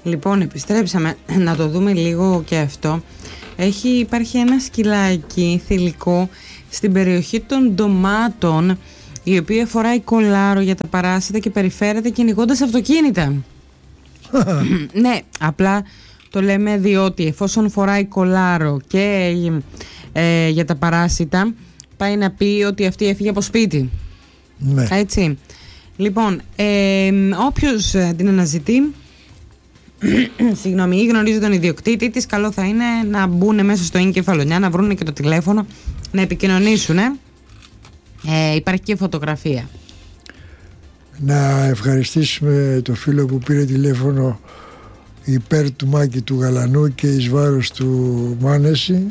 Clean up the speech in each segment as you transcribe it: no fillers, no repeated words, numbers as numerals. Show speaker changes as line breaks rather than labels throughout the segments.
Λοιπόν, επιστρέψαμε να το δούμε λίγο και αυτό. Υπάρχει ένα σκυλάκι θηλυκό στην περιοχή των Ντομάτων, η οποία φοράει κολάρο για τα παράσιτα και περιφέρεται κυνηγώντας αυτοκίνητα. Ναι, απλά το λέμε διότι εφόσον φοράει κολάρο και για τα παράσιτα, πάει να πει ότι αυτή έφυγε από σπίτι.
Ναι.
Έτσι. Λοιπόν, όποιος την αναζητεί, συγγνώμη, ή γνωρίζει τον ιδιοκτήτη της, καλό θα είναι να μπουν μέσα στο Ίν Κεφαλονιά, να βρουν και το τηλέφωνο, να επικοινωνήσουν. Υπάρχει και φωτογραφία.
Να ευχαριστήσουμε το φίλο που πήρε τηλέφωνο υπέρ του Μάκη του Γαλανού και εις βάρος του Μάνεση.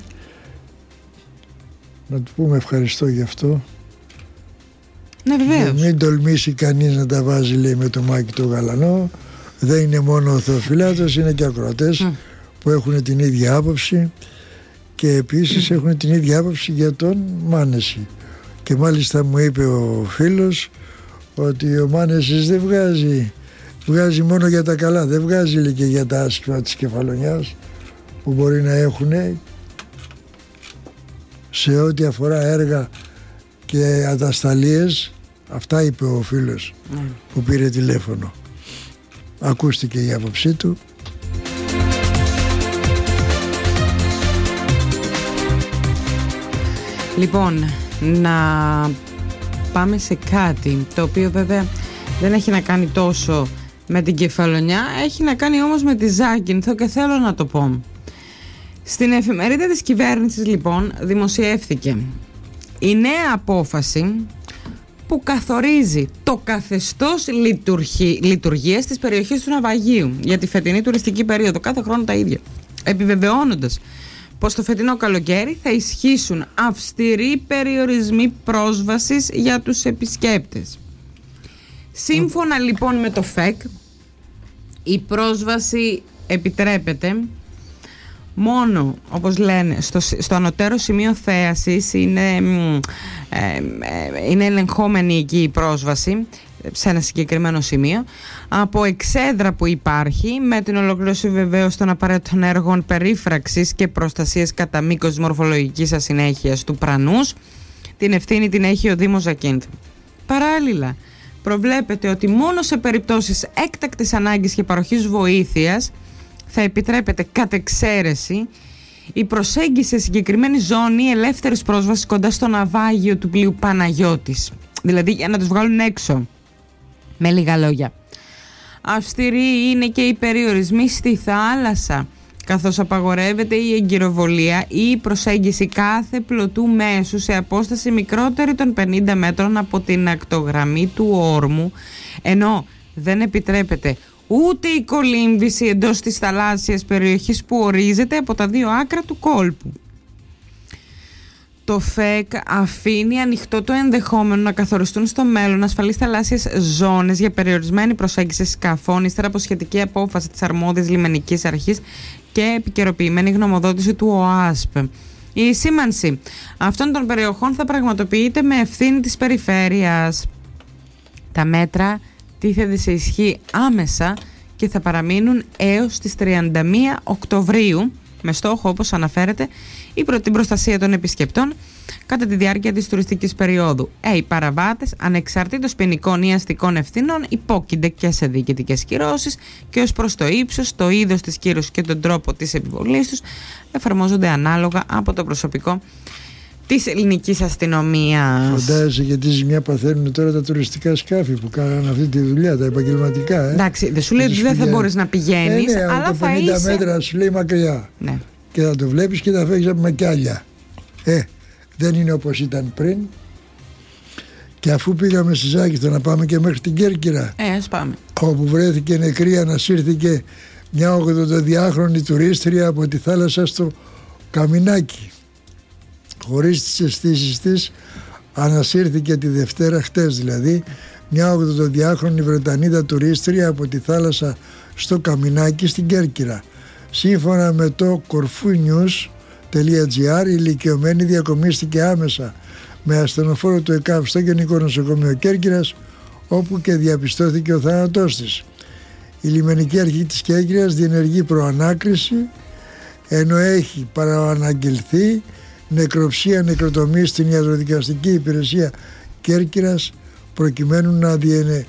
Να του πούμε ευχαριστώ γι' αυτό.
Ναι, βεβαίως.
Μην τολμήσει κανείς να τα βάζει, λέει, με το Μάκη το Γαλανό. Δεν είναι μόνο ο Θεοφυλάτος, είναι και ακροατές που έχουν την ίδια άποψη και επίσης έχουν την ίδια άποψη για τον Μάνεση. Και μάλιστα μου είπε ο φίλος ότι ο Μάνεσης δεν βγάζει μόνο για τα καλά, δεν βγάζει, λέει, και για τα άσχημα της Κεφαλονιάς που μπορεί να έχουν σε ό,τι αφορά έργα και ατασταλίες. Αυτά είπε ο φίλος που πήρε τηλέφωνο. Ακούστηκε η άποψή του.
Λοιπόν, να πάμε σε κάτι το οποίο βέβαια δεν έχει να κάνει τόσο με την Κεφαλονιά, έχει να κάνει όμως με τη Ζάκυνθο και θέλω να το πω. Στην εφημερίδα της κυβέρνησης, λοιπόν, δημοσιεύθηκε η νέα απόφαση που καθορίζει το καθεστώς λειτουργίας της περιοχής του Ναυαγίου για τη φετινή τουριστική περίοδο, κάθε χρόνο τα ίδια, επιβεβαιώνοντας πως το φετινό καλοκαίρι θα ισχύσουν αυστηροί περιορισμοί πρόσβασης για τους επισκέπτες. Σύμφωνα λοιπόν με το ΦΕΚ, η πρόσβαση επιτρέπεται μόνο, όπως λένε, στο ανωτέρω σημείο θέασης, είναι ελεγχόμενη εκεί η πρόσβαση σε ένα συγκεκριμένο σημείο, από εξέδρα που υπάρχει, με την ολοκλήρωση βεβαίως των απαραίτητων έργων περίφραξης και προστασίας κατά μήκος της μορφολογικής ασυνέχειας του πρανούς. Την ευθύνη την έχει ο Δήμος Ζακύνθου. Παράλληλα, προβλέπεται ότι μόνο σε περιπτώσεις έκτακτης ανάγκης και παροχής βοήθειας θα επιτρέπεται κατ' εξαίρεση η προσέγγιση σε συγκεκριμένη ζώνη ελεύθερης πρόσβασης κοντά στο ναυάγιο του πλοίου Παναγιώτης. Δηλαδή για να τους βγάλουν έξω. Με λίγα λόγια. Αυστηροί είναι και οι περιορισμοί στη θάλασσα, καθώς απαγορεύεται η εγκυροβολία ή η προσέγγιση κάθε πλωτού μέσου σε απόσταση μικρότερη των 50 μέτρων από την ακτογραμμή του όρμου, ενώ δεν επιτρέπεται ούτε η κολύμβηση εντός της θαλάσσιας περιοχής που ορίζεται από τα δύο άκρα του κόλπου. Το ΦΕΚ αφήνει ανοιχτό το ενδεχόμενο να καθοριστούν στο μέλλον ασφαλείς θαλάσσιες ζώνες για περιορισμένη προσέγγιση σκαφών, ύστερα από σχετική απόφαση της αρμόδιας λιμενικής αρχής και επικαιροποιημένη γνωμοδότηση του ΟΑΣΠ. Η σήμανση αυτών των περιοχών θα πραγματοποιείται με ευθύνη της περιφέρειας. Τα μέτρα τίθεται σε ισχύ άμεσα και θα παραμείνουν έως τις 31 Οκτωβρίου, με στόχο, όπως αναφέρεται, την προστασία των επισκεπτών κατά τη διάρκεια της τουριστικής περίοδου. Οι παραβάτες, ανεξαρτήτως ποινικών ή αστικών ευθύνων, υπόκεινται και σε διοικητικές κυρώσεις και ως προς το ύψος, το είδος της κύρωσης και τον τρόπο της επιβολής τους εφαρμόζονται ανάλογα από το προσωπικό της ελληνικής αστυνομίας.
Φαντάζεσαι γιατί ζημιά παθαίνουν τώρα τα τουριστικά σκάφη που κάνουν αυτή τη δουλειά, τα επαγγελματικά.
Εντάξει, δεν σου λέει ότι δεν θα μπορείς να πηγαίνεις,
ναι,
αλλά θα
50
είσαι...
μέτρα σου λέει μακριά.
Ναι.
Και θα το βλέπεις και θα φεύγεις από μακιάλια. Δεν είναι όπως ήταν πριν. Και αφού πήγαμε στη Ζάκυνθο να πάμε και μέχρι την Κέρκυρα,
ας πάμε.
όπου βρέθηκε νεκρή, ανασύρθηκε μια 82χρονη τουρίστρια από τη θάλασσα στο Καμινάκι. Χωρίς τις αισθήσεις της, ανασύρθηκε τη Δευτέρα, χτες δηλαδή, μια 82χρονη Βρετανίδα τουρίστρια από τη θάλασσα στο Καμινάκι στην Κέρκυρα. Σύμφωνα με το corfunews.gr, η ηλικιωμένη διακομίστηκε άμεσα με ασθενοφόρο του ΕΚΑΒ στο Γενικό Νοσοκομείο Κέρκυρας, όπου και διαπιστώθηκε ο θάνατός της. Η λιμενική αρχή της Κέρκυρας διενεργεί προανάκριση, ενώ έχει παρααναγγελθεί νεκροψία νεκροτομή στην ιατροδικαστική υπηρεσία Κέρκυρας, προκειμένου να